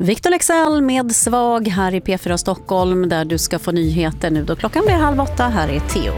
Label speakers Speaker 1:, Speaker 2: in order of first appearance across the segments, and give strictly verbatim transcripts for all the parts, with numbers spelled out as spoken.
Speaker 1: Victor Lexell med Svag här i P fyra Stockholm, där du ska få nyheter nu då klockan blir halv åtta. Här är Theo.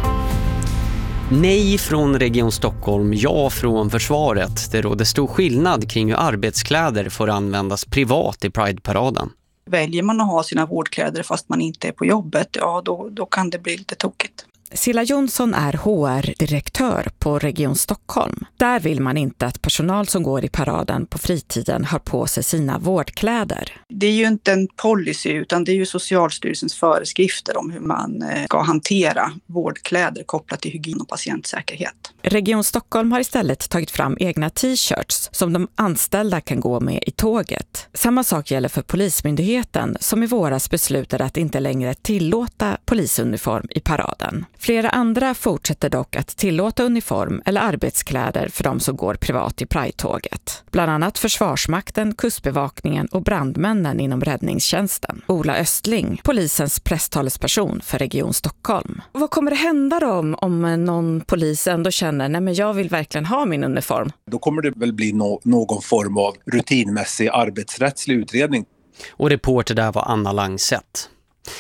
Speaker 2: Nej från Region Stockholm, ja från försvaret. Det råder stor skillnad kring hur arbetskläder får användas privat i Pride-paraden.
Speaker 3: Väljer man att ha sina vårdkläder fast man inte är på jobbet, ja då, då kan det bli lite tokigt.
Speaker 4: Silla Jonsson är H R-direktör på Region Stockholm. Där vill man inte att personal som går i paraden på fritiden har på sig sina vårdkläder.
Speaker 3: Det är ju inte en policy utan det är ju Socialstyrelsens föreskrifter om hur man ska hantera vårdkläder kopplat till hygien och patientsäkerhet.
Speaker 4: Region Stockholm har istället tagit fram egna t-shirts som de anställda kan gå med i tåget. Samma sak gäller för Polismyndigheten som i våras beslutade att inte längre tillåta polisuniform i paraden. Flera andra fortsätter dock att tillåta uniform eller arbetskläder för de som går privat i Pride-tåget. Bland annat Försvarsmakten, Kustbevakningen och brandmännen inom räddningstjänsten. Ola Östling, polisens presstalesperson för Region Stockholm. Vad kommer det hända då om, om någon polis ändå känner nej men jag vill verkligen ha min uniform?
Speaker 5: Då kommer det väl bli no- någon form av rutinmässig arbetsrättslig utredning.
Speaker 2: Och reporter där var Anna Langset.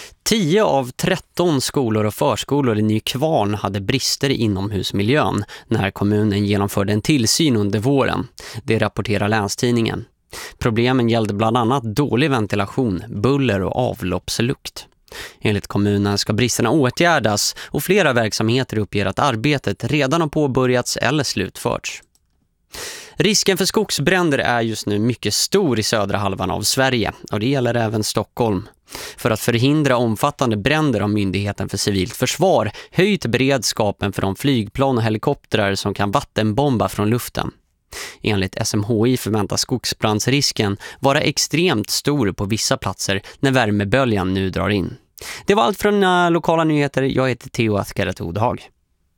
Speaker 2: tio av tretton skolor och förskolor i Nykvarn hade brister i inomhusmiljön när kommunen genomförde en tillsyn under våren. Det rapporterar Länstidningen. Problemen gällde bland annat dålig ventilation, buller och avloppslukt. Enligt kommunen ska bristerna åtgärdas och flera verksamheter uppger att arbetet redan har påbörjats eller slutförts. Risken för skogsbränder är just nu mycket stor i södra halvan av Sverige och det gäller även Stockholm. För att förhindra omfattande bränder har Myndigheten för civilt försvar höjt beredskapen för de flygplan och helikoptrar som kan vattenbomba från luften. Enligt S M H I förväntas skogsbrandsrisken vara extremt stor på vissa platser när värmeböljan nu drar in. Det var allt från uh, lokala nyheter. Jag heter Theo Askaret-Odhag.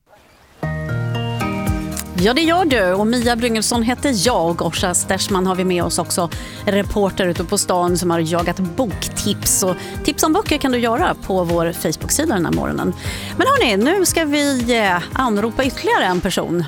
Speaker 1: Ja, det gör du. Och Mia Bryngelsson heter jag. Orsa Stersman har vi med oss också. Reporter ute på stan som har jagat boktips. Och tips om böcker kan du göra på vår Facebook-sida den här morgonen. Men hörni, nu ska vi anropa ytterligare en person.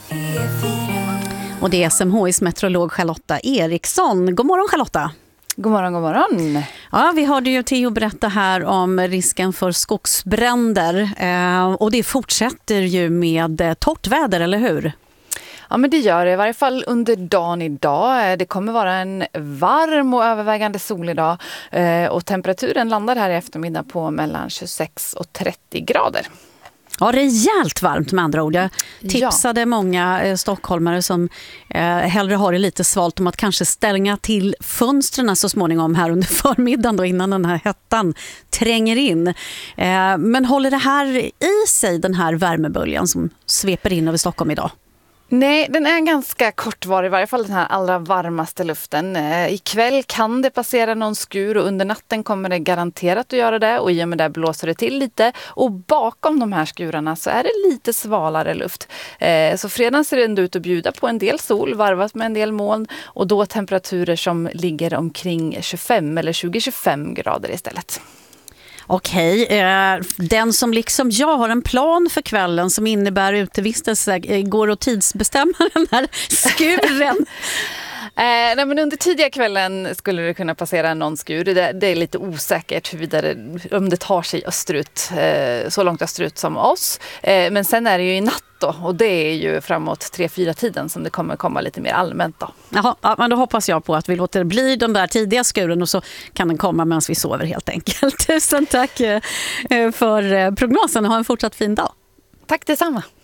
Speaker 1: Och det är S M H I:s meteorolog Charlotta Eriksson. God morgon Charlotta.
Speaker 6: God morgon, god morgon.
Speaker 1: Ja, vi hörde ju Theo berätta här om risken för skogsbränder. Eh, och det fortsätter ju med torrt väder, eller hur?
Speaker 6: Ja, men det gör det i varje fall under dagen idag. Det kommer vara en varm och övervägande solig dag. Eh, och temperaturen landar här i eftermiddag på mellan tjugosex och trettio grader.
Speaker 1: Ja, rejält varmt med andra ord. Jag tipsade ja. många eh, stockholmare som eh, hellre har det lite svalt om att kanske stänga till fönstren så småningom här under förmiddagen då, innan den här hettan tränger in. Eh, men håller det här i sig, den här värmeböljan som sveper in över Stockholm idag?
Speaker 6: Nej, den är ganska kortvarig, i varje fall den här allra varmaste luften. Eh, ikväll kan det passera någon skur och under natten kommer det garanterat att göra det. Och i och med det blåser det till lite. Och bakom de här skurarna så är det lite svalare luft. Eh, så fredagen ser det ändå ut att bjuda på en del sol, varvat med en del moln. Och då temperaturer som ligger omkring tjugofem eller tjugo till tjugofem grader istället.
Speaker 1: Okej, eh, den som liksom jag har en plan för kvällen som innebär utevistelse, eh, går att tidsbestämma den här skuren?
Speaker 6: Eh, nej, men under tidiga kvällen skulle det kunna passera någon skur. Det, det är lite osäkert huruvida det, om det tar sig österut, eh, så långt österut som oss. Eh, men sen är det ju i natt då, och det är ju framåt tre fyra tiden som det kommer komma lite mer allmänt då.
Speaker 1: Jaha, ja, men då hoppas jag på att vi låter bli den där tidiga skuren och så kan den komma medan vi sover helt enkelt. Tusen tack eh, för prognosen och ha en fortsatt fin dag.
Speaker 6: Tack detsamma.